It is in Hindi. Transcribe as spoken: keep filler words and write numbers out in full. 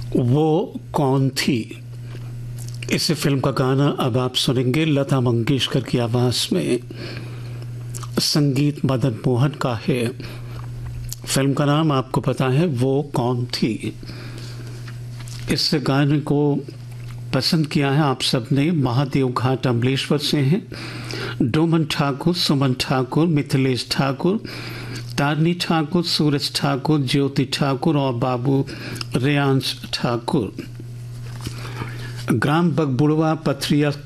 वो कौन थी, इस फिल्म का गाना अब आप सुनेंगे लता मंगेशकर की आवाज में। संगीत मदन मोहन का है। फिल्म का नाम आपको पता है, वो कौन थी। इस गाने को पसंद किया है आप सबने महादेव घाट अमलेश्वर से हैं। डोमन ठाकुर, सुमन ठाकुर, मिथिलेश ठाकुर, तारनी ठाकुर, सूरज ठाकुर, ज्योति ठाकुर और बाबू रेयांश ठाकुर। ग्राम बगबुड़वा, पथरिया